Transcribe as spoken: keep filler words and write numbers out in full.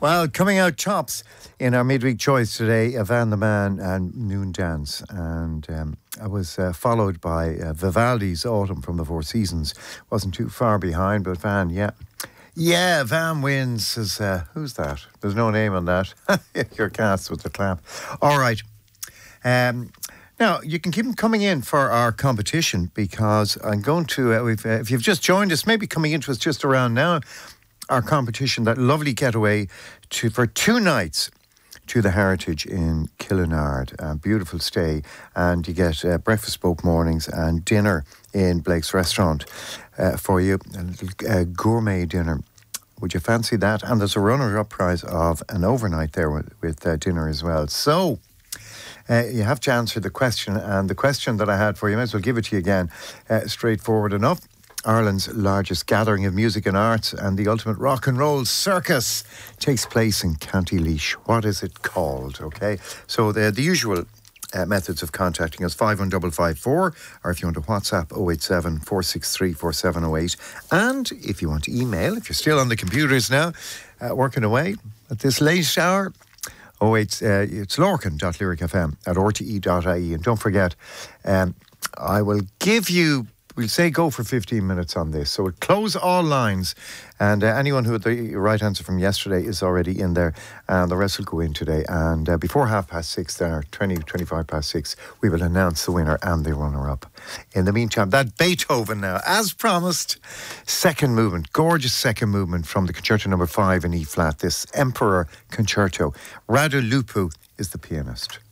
Well, coming out tops in our midweek choice today, Van the Man and Noon Dance. And um, I was uh, followed by uh, Vivaldi's Autumn from the Four Seasons. Wasn't too far behind, but Van, yeah. Yeah, Van wins. Says, uh, who's that? There's no name on that. You're cast with the clap. All right. Um, now, you can keep them coming in for our competition because I'm going to, uh, we've, uh, if you've just joined us, maybe coming into us just around now, our competition, that lovely getaway to for two nights to the Heritage in Killinard. A beautiful stay, and you get uh, breakfast both mornings and dinner in Blake's Restaurant uh, for you, a little uh, gourmet dinner. Would you fancy that? And there's a runner-up prize of an overnight there with, with uh, dinner as well. So uh, you have to answer the question, and the question that I had for you, I might as well give it to you again, uh, straightforward enough. Ireland's largest gathering of music and arts and the ultimate rock and roll circus takes place in County Laois. What is it called? Okay, so the, the usual uh, methods of contacting us, five one five five four, or if you want to WhatsApp, oh eight seven, four six three, four seven oh eight. And if you want to email, if you're still on the computers now, uh, working away at this late hour, oh eight, uh, it's lorcan dot lyric f m at r t e dot i e. And don't forget, um, I will give you, we'll say go for fifteen minutes on this. So we'll close all lines. And uh, anyone who had the right answer from yesterday is already in there. And the rest will go in today. And uh, before half past six, then, or twenty, twenty-five past six, we will announce the winner and the runner-up. In the meantime, that Beethoven now, as promised, second movement, gorgeous second movement from the Concerto number five in E-flat, this Emperor Concerto. Radu Lupu is the pianist.